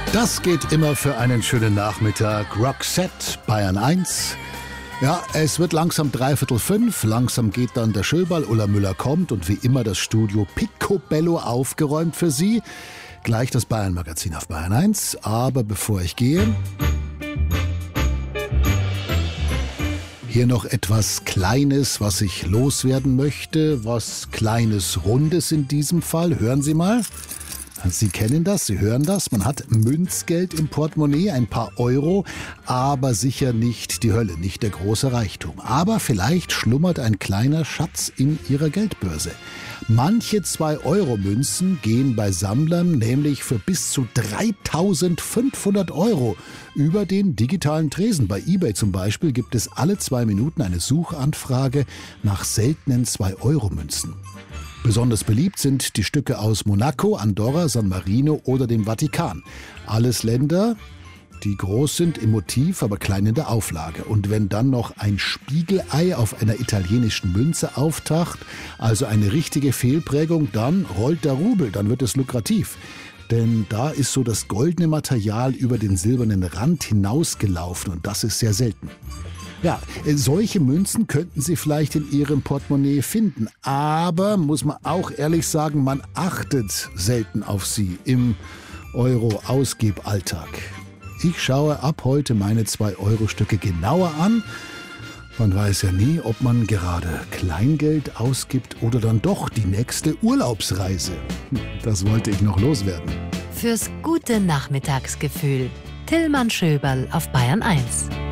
Das geht immer für einen schönen Nachmittag. Roxette, Bayern 1. Ja, es wird langsam 5:15. Langsam geht dann der Schöberl. Ulla Müller kommt und wie immer das Studio picobello aufgeräumt für Sie. Gleich das Bayern-Magazin auf Bayern 1. Aber bevor ich gehe, hier noch etwas Kleines, was ich loswerden möchte. Was Kleines, Rundes in diesem Fall. Hören Sie mal. Sie kennen das, Sie hören das. Man hat Münzgeld im Portemonnaie, ein paar Euro, aber sicher nicht die Hölle, nicht der große Reichtum. Aber vielleicht schlummert ein kleiner Schatz in Ihrer Geldbörse. Manche 2-Euro-Münzen gehen bei Sammlern nämlich für bis zu 3.500 Euro über den digitalen Tresen. Bei eBay zum Beispiel gibt es alle 2 Minuten eine Suchanfrage nach seltenen 2-Euro-Münzen. Besonders beliebt sind die Stücke aus Monaco, Andorra, San Marino oder dem Vatikan. Alles Länder, die groß sind im Motiv, aber klein in der Auflage. Und wenn dann noch ein Spiegelei auf einer italienischen Münze auftaucht, also eine richtige Fehlprägung, dann rollt der Rubel, dann wird es lukrativ. Denn da ist so das goldene Material über den silbernen Rand hinausgelaufen und das ist sehr selten. Ja, solche Münzen könnten Sie vielleicht in Ihrem Portemonnaie finden. Aber, muss man auch ehrlich sagen, man achtet selten auf sie im Euro-Ausgeb-Alltag. Ich schaue ab heute meine 2-Euro-Stücke genauer an. Man weiß ja nie, ob man gerade Kleingeld ausgibt oder dann doch die nächste Urlaubsreise. Das wollte ich noch loswerden. Fürs gute Nachmittagsgefühl. Tillmann Schöberl auf Bayern 1.